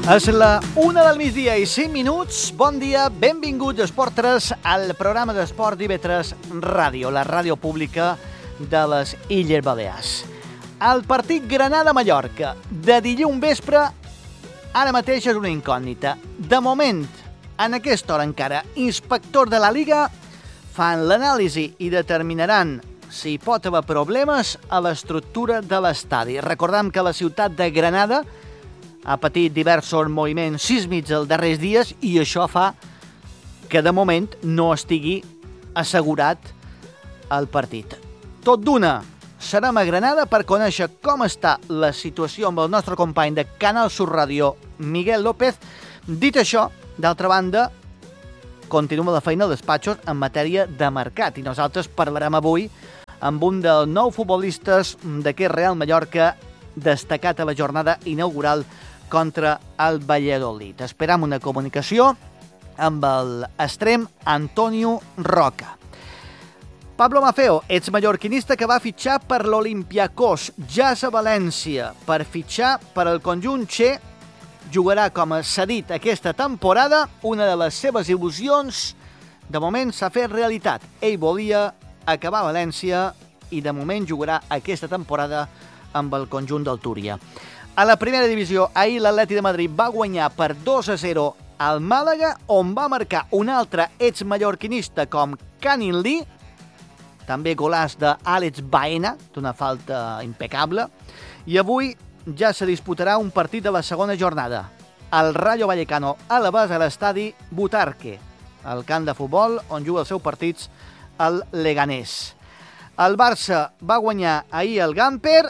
És la 1 del migdia i 5 minuts. Bon dia, benvinguts a Esport 3, al programa d'Esport d'IV3 Ràdio, la ràdio pública de les Illes Balears. El partit Granada-Mallorca de dilluns vespre ara mateix és una incògnita. De moment, en aquesta hora encara, inspectors de la Liga fan l'anàlisi i determinaran si hi pot haver problemes a l'estructura de l'estadi. Recordem que la ciutat de Granada ha patit diversos moviments sísmics els darrers dies i això fa que de moment no estigui assegurat el partit. Tot d'una, serem a Granada per conèixer com està la situació amb el nostre company de Canal Sur Ràdio, Miguel López. Dit això, d'altra banda, continua la feina als despatxos en matèria de mercat i nosaltres parlarem avui amb un dels nous futbolistes d'aquest Real Mallorca destacat a la jornada inaugural contra el Valladolid. Esperam una comunicació amb l'extrem Antonio Roca. Pablo Maffeo, ets mallorquinista que va fitxar per l'Olympiacos, ja a València, per fitxar per al conjunt Che, jugarà com a cedit aquesta temporada, una de les seves il·lusions de moment s'ha fet realitat. Ell volia acabar a València i de moment jugarà aquesta temporada amb el conjunt del Túria. A la primera divisió, ahir l'Atleti de Madrid va guanyar per 2-0 al Màlaga, on va marcar un altre exmallorquinista com Canin Lee, també golaç d'Àlex Baena, d'una falta impecable, i avui ja se disputarà un partit de la segona jornada. El Rayo Vallecano a la base a l'estadi Butarque, el camp de futbol on juga els seus partits el Leganés. El Barça va guanyar ahir el Gamper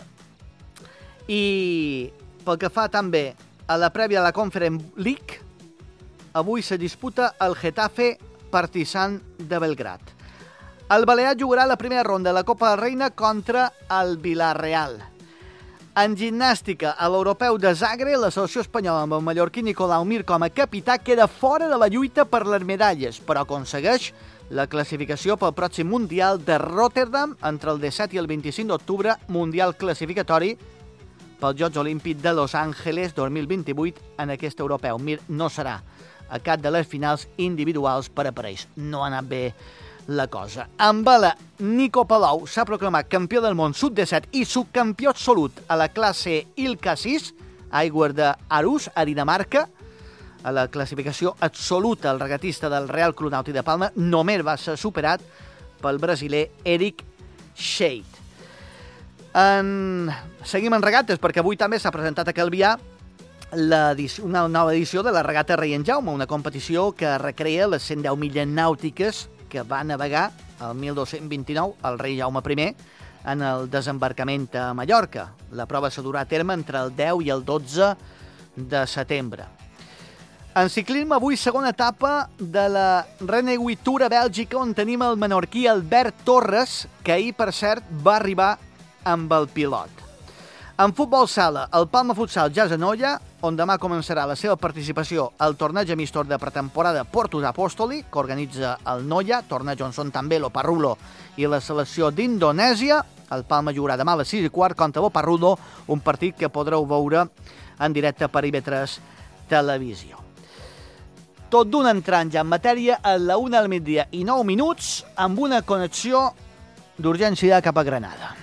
i pel que fa també a la prèvia de la Conference League, avui se disputa el Getafe Partizan de Belgrad. El Balear jugarà la primera ronda de la Copa de la Reina contra el Villarreal. En gimnàstica, a l'europeu de Zagreb, la selecció espanyola amb el mallorquí Nicolau Mir com a capità queda fora de la lluita per les medalles, però aconsegueix la classificació pel pròxim Mundial de Rotterdam entre el 17 i el 25 d'octubre, Mundial classificatori pels Jocs Olímpics de Los Angeles 2028 en aquest europeu. Mir no serà a cap de les finals individuals per aparells. No ha anat bé la cosa. En vela, Nico Palou s'ha proclamat campió del món sub-17 i subcampió absolut a la classe Ilka 6, aigües d'Arús, a Dinamarca. A la classificació absoluta, el regatista del Real Club Nàutic de Palma només va ser superat pel brasiler Eric Scheidt. Seguim en regates, perquè avui també s'ha presentat a Calvià una nova edició de la regata Rei en Jaume, una competició que recrea les 110 milles nàutiques que va navegar el 1229 el rei Jaume I en el desembarcament a Mallorca. La prova s'ha durat a terme entre el 10 i el 12 de setembre. En ciclisme, avui segona etapa de la Renegui Tour a Bèlgica, on tenim el menorquí Albert Torres, que ahir, per cert, va arribar amb el pilot. En futbol sala, el Palma Futsal Jazz Anoia, on demà començarà la seva participació al torneig amistós de pretemporada Portus Apostoli, que organitza el Noia, torneig on són també l'Oparrulo i la selecció d'Indonèsia. El Palma jugarà demà a les 6:15 contra l'Oparrulo, un partit que podreu veure en directe per IB3 Televisió. Tot d'un entrant ja en matèria a la 1 del migdia i 9 minuts amb una connexió d'urgència cap a Granada.